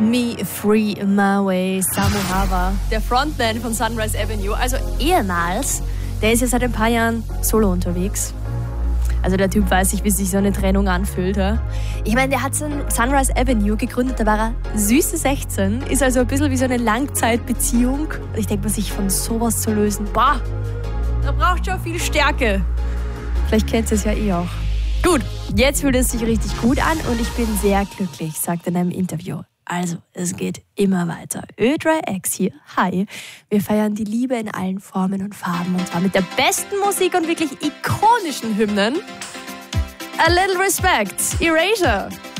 Me Free My Way, Samu Hava, der Frontman von Sunrise Avenue, also ehemals. Der ist ja seit ein paar Jahren solo unterwegs. Also der Typ weiß nicht, wie sich so eine Trennung anfühlt. Ja? Ich meine, der hat Sunrise Avenue gegründet, da war er süße 16, ist also ein bisschen wie so eine Langzeitbeziehung. Und ich denke mir, sich von sowas zu lösen, boah, da braucht schon viel Stärke. Vielleicht kennt ihr es ja eh auch. Gut, jetzt fühlt es sich richtig gut an und ich bin sehr glücklich, sagt er in einem Interview. Also, es geht immer weiter. Ö3X hier, hi. Wir feiern die Liebe in allen Formen und Farben und zwar mit der besten Musik und wirklich ikonischen Hymnen. A Little Respect, Erasure.